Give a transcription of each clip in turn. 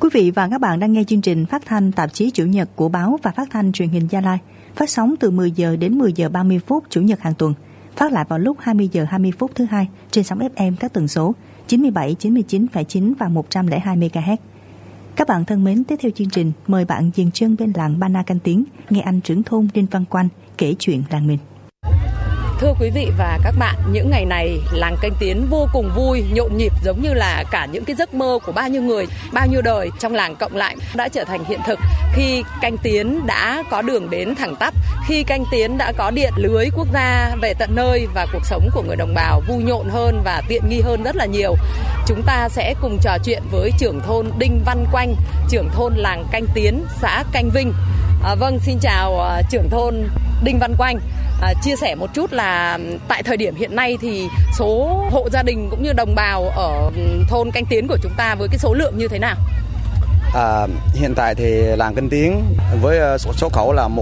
Quý vị và các bạn đang nghe chương trình phát thanh tạp chí Chủ nhật của báo và phát thanh truyền hình Gia Lai, phát sóng từ 10 giờ đến 10 giờ 30 phút Chủ nhật hàng tuần, phát lại vào lúc 20 giờ 20 phút thứ hai trên sóng FM các tần số 97, 99,9 và 102 MHz. Các bạn thân mến, tiếp theo chương trình, mời bạn dừng chân bên làng Ba Na Canh Tiến, nghe anh trưởng thôn Đinh Văn Quanh kể chuyện làng mình. Thưa quý vị và các bạn, những ngày này làng Canh Tiến vô cùng vui, nhộn nhịp giống như là cả những cái giấc mơ của bao nhiêu người, bao nhiêu đời trong làng cộng lại đã trở thành hiện thực khi Canh Tiến đã có đường đến thẳng tắp, khi Canh Tiến đã có điện lưới quốc gia về tận nơi và cuộc sống của người đồng bào vui nhộn hơn và tiện nghi hơn rất là nhiều. Chúng ta sẽ cùng trò chuyện với trưởng thôn Đinh Văn Quanh, trưởng thôn làng Canh Tiến, xã Canh Vinh. Vâng, xin chào trưởng thôn Đinh Văn Quanh. Chia sẻ một chút là tại thời điểm hiện nay thì số hộ gia đình cũng như đồng bào ở thôn Canh Tiến của chúng ta với cái số lượng như thế nào? Hiện tại thì làng Canh Tiến với số khẩu là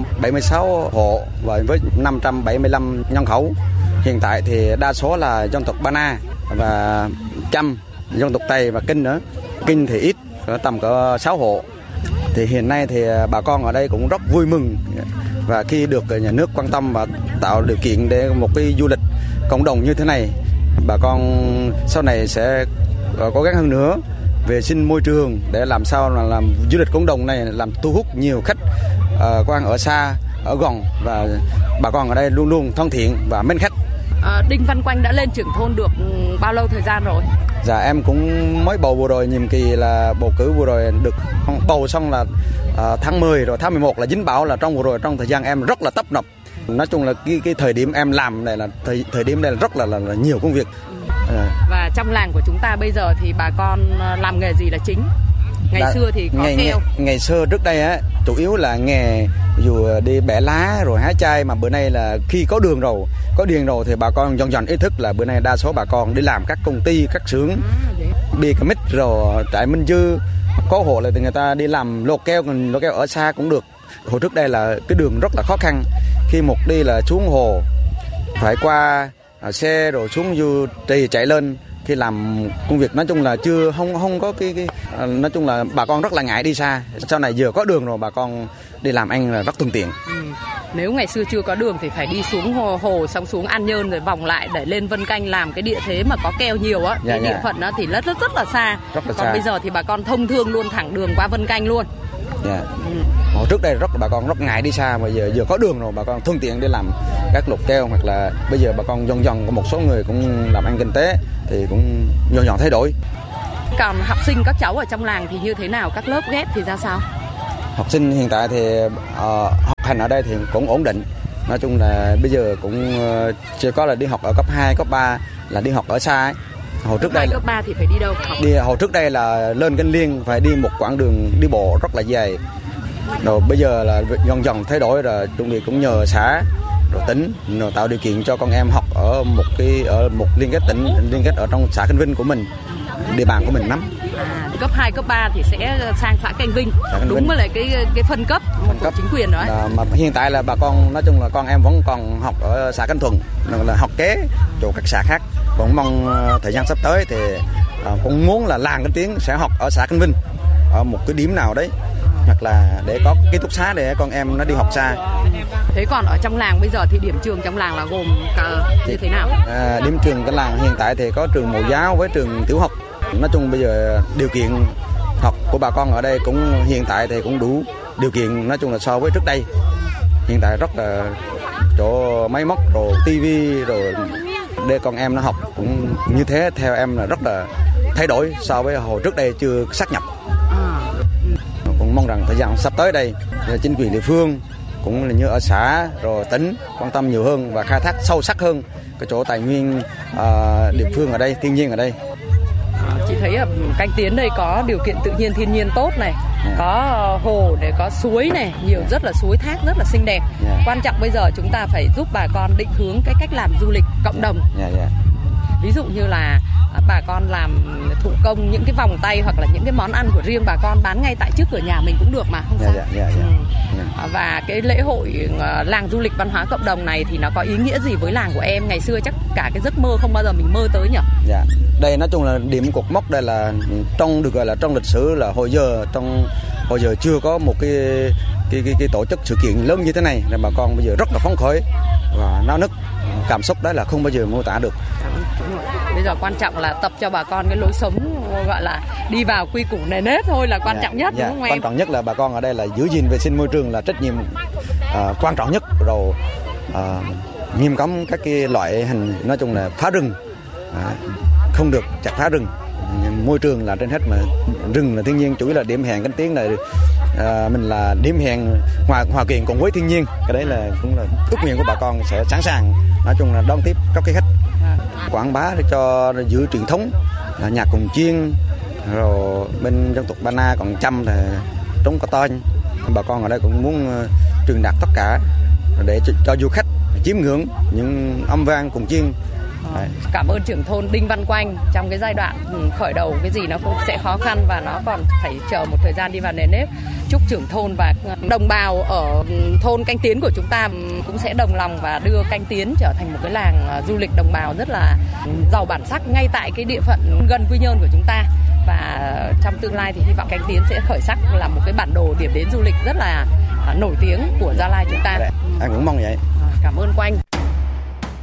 176 hộ và với 575 nhân khẩu. Hiện tại thì đa số là dân tộc Ba Na và Chăm, dân tộc Tây và Kinh nữa. Kinh thì ít, tầm cỡ 6 hộ. Thì hiện nay thì bà con ở đây cũng rất vui mừng và khi được nhà nước quan tâm và tạo điều kiện để một cái du lịch cộng đồng như thế này, bà con sau này sẽ cố gắng hơn nữa vệ sinh môi trường để làm sao là làm du lịch cộng đồng này làm thu hút nhiều khách quan ở xa ở gần, và bà con ở đây luôn luôn thân thiện và mến khách. Đinh Văn Quanh đã lên trưởng thôn được bao lâu thời gian rồi? Dạ em cũng mới bầu vừa rồi, nhiệm kỳ là bầu cử vừa rồi được bầu xong là tháng 10 rồi tháng 11 là dính bão, là trong vừa rồi trong thời gian em rất là tấp nập. Nói chung là cái thời điểm em làm này là thời điểm này là rất là nhiều công việc. Và trong làng của chúng ta bây giờ thì bà con làm nghề gì là chính? Xưa thì có keo. Ngày xưa trước đây á chủ yếu là nghề dù đi bẻ lá rồi hái chai, mà bữa nay là khi có đường rồi, có điện rồi thì bà con dần dần ý thức là bữa nay đa số bà con đi làm các công ty, các xưởng, bia mít rồi trại Minh Dư, có hộ là thì người ta đi làm lột keo ở xa cũng được. Hồi trước đây là cái đường rất là khó khăn, khi một đi là xuống hồ phải qua xe rồi xuống du trì chạy lên. Khi làm công việc nói chung là chưa không có cái nói chung là bà con rất là ngại đi xa. Sau này giờ có đường rồi bà con đi làm ăn là rất thuận tiện. Nếu ngày xưa chưa có đường thì phải đi xuống hồ xong xuống An Nhơn rồi vòng lại để lên Vân Canh làm cái địa thế mà có keo nhiều á, cái địa phận đó thì rất là xa. Còn bây giờ thì bà con thông thương luôn thẳng đường qua Vân Canh luôn. Hồi trước đây bà con rất ngại đi xa, mà giờ có đường rồi bà con thuận tiện để làm các lột keo, hoặc là bây giờ bà con dần có một số người cũng làm ăn kinh tế thì cũng dần thay đổi. Còn học sinh các cháu ở trong làng thì như thế nào, các lớp ghép thì ra sao? Học sinh hiện tại thì học hành ở đây thì cũng ổn định. Nói chung là bây giờ cũng chỉ có là đi học ở cấp 2, cấp 3 là đi học ở xa ấy. Hồi trước đây cấp 3 thì phải đi đâu? Hồi trước đây là lên Canh Liên phải đi một quãng đường đi bộ rất là dài. Rồi bây giờ là dần thay đổi rồi, chúng tôi cũng nhờ xã rồi tỉnh rồi tạo điều kiện cho con em học ở một liên kết tỉnh, liên kết ở trong xã Canh Vinh của mình, địa bàn của mình nắm. Cấp 2, cấp 3 thì sẽ sang xã Canh Vinh. Đúng với lại cái phân cấp của chính quyền rồi. Mà hiện tại là bà con nói chung là con em vẫn còn học ở xã Canh Thuận, là học kế chỗ các xã khác. Cũng mong thời gian sắp tới thì cũng muốn là làng Canh Tiến sẽ học ở xã Canh Vinh ở một cái điểm nào đấy, hoặc là để có ký túc xá để con em nó đi học xa. Thế còn ở trong làng bây giờ thì điểm trường trong làng là gồm như thế nào? Điểm trường cái làng hiện tại thì có trường mẫu giáo với trường tiểu học. Nói chung bây giờ điều kiện học của bà con ở đây cũng hiện tại thì cũng đủ điều kiện, nói chung là so với trước đây. Hiện tại rất là chỗ máy móc rồi tivi rồi để con em nó học cũng như thế, theo em là rất là thay đổi so với hồi trước đây chưa sát nhập. Cũng mong rằng thời gian sắp tới đây chính quyền địa phương cũng là như ở xã rồi tỉnh quan tâm nhiều hơn và khai thác sâu sắc hơn cái chỗ tài nguyên địa phương ở đây, thiên nhiên ở đây. Chị thấy ở Canh Tiến đây có điều kiện tự nhiên thiên nhiên tốt này, có hồ để có suối này, nhiều rất là suối thác rất là xinh đẹp. Quan trọng bây giờ chúng ta phải giúp bà con định hướng cái cách làm du lịch cộng đồng. Ví dụ như là bà con làm thủ công những cái vòng tay hoặc là những cái món ăn của riêng bà con bán ngay tại trước cửa nhà mình cũng được mà, không sao. Và cái lễ hội làng du lịch văn hóa cộng đồng này thì nó có ý nghĩa gì với làng của em? Ngày xưa chắc cả cái giấc mơ không bao giờ mình mơ tới nhỉ? Dạ, đây nói chung là điểm cột mốc, đây là được gọi là trong lịch sử là hồi giờ chưa có một cái tổ chức sự kiện lớn như thế này, nên bà con bây giờ rất là phấn khởi và náo nức, cảm xúc đó là không bao giờ mô tả được. Bây giờ quan trọng là tập cho bà con cái lối sống gọi là đi vào quy củ nề nếp thôi là quan trọng nhất, đúng không em? Quan trọng nhất là bà con ở đây là giữ gìn vệ sinh môi trường là trách nhiệm quan trọng nhất, rồi nghiêm cấm các cái loại hình, nói chung là phá rừng, không được chặt phá rừng. Môi trường là trên hết, mà rừng là thiên nhiên, chủ yếu là điểm hẹn Cánh Tiến này, mình là điểm hẹn hòa quyện cùng với thiên nhiên. Cái đấy là cũng là ước nguyện của bà con sẽ sẵn sàng, nói chung là đón tiếp các cái khách, quảng bá để cho giữ truyền thống nhạc cồng chiêng, rồi bên dân tộc Ba Na còn chăm là trống có toan. Bà con ở đây cũng muốn truyền đạt tất cả để cho du khách chiêm ngưỡng những âm vang cồng chiêng. Cảm ơn trưởng thôn Đinh Văn Quanh. Trong cái giai đoạn khởi đầu cái gì nó cũng sẽ khó khăn và nó còn phải chờ một thời gian đi vào nền nếp. Chúc trưởng thôn và đồng bào ở thôn Canh Tiến của chúng ta cũng sẽ đồng lòng và đưa Canh Tiến trở thành một cái làng du lịch đồng bào rất là giàu bản sắc ngay tại cái địa phận gần Quy Nhơn của chúng ta. Và trong tương lai thì hy vọng Canh Tiến sẽ khởi sắc là một cái bản đồ điểm đến du lịch rất là nổi tiếng của Gia Lai chúng ta. Anh cũng mong vậy. Cảm ơn Quanh.